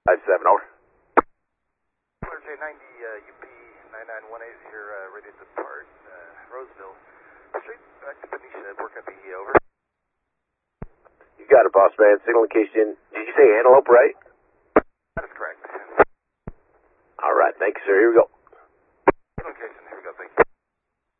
5-7, over. J90 UP 9918 is here, ready to depart Roseville. Straight back to Benicia, work up the over. You got it, boss man. Signal location. Did you say Antelope, right? That is correct. All right, thank you, sir. Here we go.